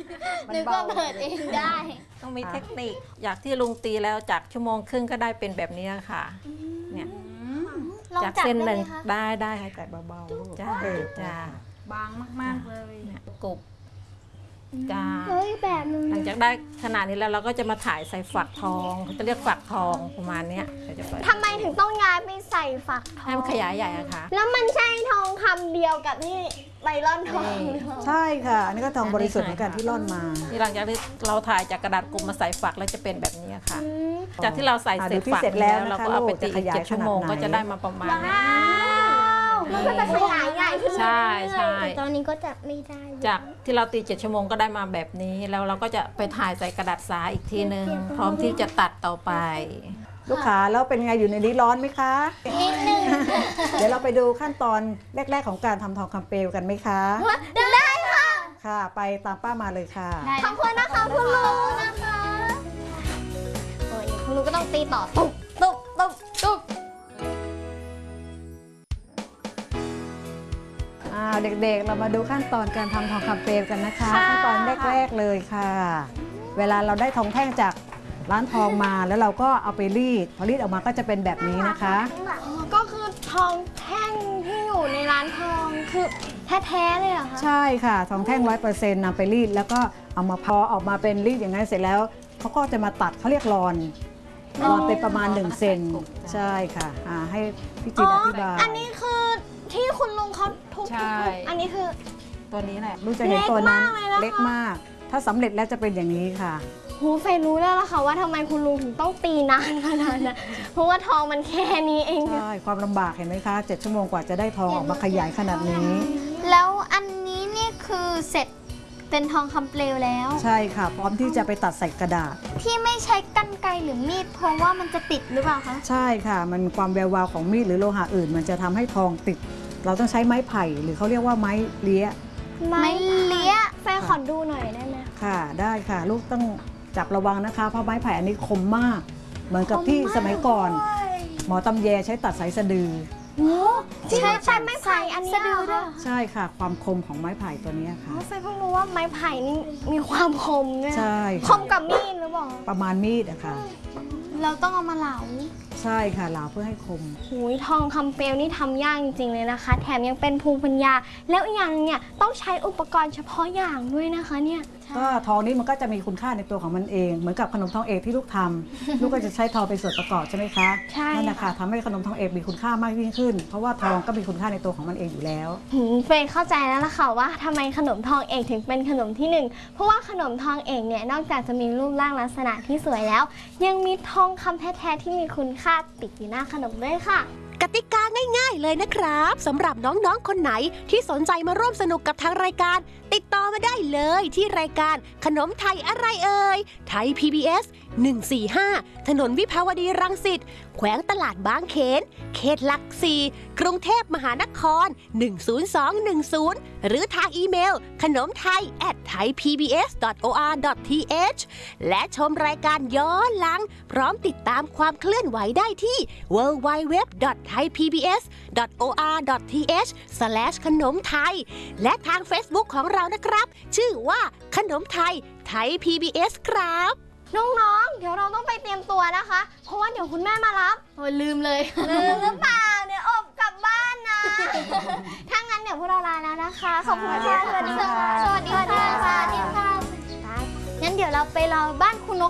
นึกว่าเปิดเองได้ต้องมีเทคนิคอยากที่ลุงตีแล้วจากชั่วโมงครึ่งก็ได้เป็นแบบนี้ค่ะเนี่ยจากเส้นหนึ่งได้ค่ะแต่เบาๆจ้าจ้าบางมากๆเลยกบจ้าเฮ้ยแบบนึงหลังจากได้ขนาดนี้แล้วเราก็จะมาถ่ายใส่ฝักทองเขาจะเรียกฝักทองประมาณนี้จะเปิดทำไมถึงต้องย้ายไปใส่ฝักทองให้มันขยายใหญ่อะค่ะแล้วมันใช่ทองคำเดียวกับที่ไบรอนทองหรือเปล่าใช่ค่ะ อันนี้ก็ทองบริสุทธิ์เหมือนกันที่ร่อนมาที่หลังจากที่เราถ่ายจากกระดาษกลมมาใส่ฝักแล้วจะเป็นแบบนี้ค่ะ จากที่เราใส่เสร็จดูที่ฝักเสร็จแล้วนะคะเราก็เอาไปตีลูกจะขยาย 7 ชั่วโมงขนาดไหนก็จะได้มาประมาณนี้ว้าวมันก็จะขยายใหญ่ขึ้นใช่ใช่แต่ตอนนี้ก็จะไม่ได้อยู่จากที่เราตี7 ชั่วโมงก็ได้มาแบบนี้แล้วเราก็จะไปถ่ายใส่กระดาษสาอีกทีนึงพร้อมที่จะตัดต่อไปลูกค้าแล้วเป็นไงอยู่ในนี้ร้อนไหมคะนิดนึงเดี๋ยวเราไปดูขั้นตอนแรก ๆ ของการทำทองคำเปลวกันไหมคะได้ค่ะค่ะ ไปตามป้ามาเลยค่ะขอบคุณนะคะคุณลุงนะคะโอ้ยคุณลุงก็ต้องตีต่อตุ๊บตุ๊บตุ๊บตุ๊บเด็กๆ เรามาดูขั้นตอนการทำทองคำเปลวกันนะคะ ขั้นตอนแรกๆเลยค่ะ เวลาเราได้ทองแท่งจากร้านทองมาแล้วเราก็เอาไปรีดพอรีดออกมาก็จะเป็นแบบนี้นะคะก็คือทองแท่งที่อยู่ในร้านทองคือแท้ๆเลยเหรอคะใช่ค่ะทองแท่ง 100% นำไปรีดแล้วก็เอามาพอออกมาเป็นรีดอย่างนั้นเสร็จแล้วเขาก็จะมาตัดเขาเรียกรอนเป็นประมาณ1 เซนใช่ค่ะให้พี่จีนอธิบายอันนี้คือที่คุณลุงเขาทุบใช่อันนี้คือตัวนี้แหละลูกจะเห็นตัวนั้นเล็กมากเลยนะคะเล็กมาก ถ้าสำเร็จแล้วจะเป็นอย่างนี้ค่ะหูไฟรู้แล้วล่ะค่ะว่าทำไมคุณลุงถึงต้องตีนานขนาดนั้นเพราะว่าทองมันแค่นี้เองใช่ความลำบากเห็นไหมคะ7 ชั่วโมงกว่าจะได้ทองออกมาขยายขนาดนี้แล้วอันนี้นี่คือเสร็จเป็นทองคำเปลวแล้วใช่ค่ะ พร้อมที่จะไปตัดใส่กระดาษที่ไม่ใช้กรรไกรหรือมีดเพราะว่ามันจะติดหรือเปล่าคะใช่ค่ะ มันความแวววาวของมีดหรือโลหะอื่น มันจะทำให้ทองติด เราต้องใช้ไม้ไผ่หรือเขาเรียกว่าไม้เลี้ยไม่เลี้ยแฟนขอดูหน่อยได้ไหมค่ะได้ค่ะ ลูกต้องจับระวังนะคะ เพราะไม้ไผ่อันนี้คมมาก เหมือนกับที่สมัยก่อน หมอตำแยใช้ตัดสายสะดือโอ้ใช้ไม้ไผ่อันนี้สะดือด้วยใช่ค่ะ ความคมของไม้ไผ่ตัวนี้ค่ะแฟนเพิ่งรู้ว่าไม้ไผ่นี่มีความคมด้วยใช่คค่ะมกับมีดหรือเปล่าประมาณมีดอะค่ะเราต้องเอามาเหลาใช่ค่ะเหลาเพื่อให้คมหูยทองคำเปลวนี่ทำยากจริงๆเลยนะคะ แถมยังเป็นภูมิปัญญา แล้วอีกอย่างเนี่ยต้องใช้อุปกรณ์เฉพาะอย่างด้วยนะคะเนี่ยก็ทองนี้มันก็จะมีคุณค่าในตัวของมันเอง เหมือนกับขนมทองเอกที่ลูกทำ ลูกก็จะใช้ทองเป็นส่วนประกอบใช่ไหมคะใช่นั่นนะคะทำให้ขนมทองเอกมีคุณค่ามากยิ่งขึ้น เพราะว่าทองก็มีคุณค่าในตัวของมันเองอยู่แล้วเฟยเข้าใจแล้วล่ะค่ะว่าทำไมขนมทองเอกถึงเป็นขนมที่หนึ่งเพราะว่าขนมทองเอกเนี่ยนอกจากจะมีรูปร่างลักษณะที่สวยแล้ว ยังมีทองคำแท้ๆที่มีคุณค่าติดอยู่หน้าขนมด้วยค่ะกติกาง่ายๆเลยนะครับสำหรับน้องๆคนไหนที่สนใจมาร่วมสนุกกับทางรายการ ติดต่อมาได้เลยที่รายการขนมไทยอะไรเอ่ยไทย PBS 145 ถนนวิภาวดีรังสิตแขวงตลาดบางเขนเขตหลัก4กรุงเทพมหานคร 10210 หรือทางอีเมลขนมไทย @thaipbs.or.th และชมรายการย้อนหลังพร้อมติดตามความเคลื่อนไหวได้ที่ www.thaipbs.or.th ขนมไทยและทาง Facebook ของเรานะครับ ชื่อว่าขนมไทยไทย PBS ครับน้องๆ เดี๋ยวเราต้องไปเตรียมตัวนะคะ เพราะว่าเดี๋ยวคุณแม่มารับโอ้ยลืมเลย ลืมหรือเปล่าเดี๋ยวอบกลับบ้านนะ ถ้างั้นเดี๋ยวพวกเราลาแล้วนะคะ ขอบคุณค่ะ สวัสดีค่ะ สวัสดีค่ะ สวัสดีค่ะงั้นเดี๋ยวเราไปรอบ้านคุณนก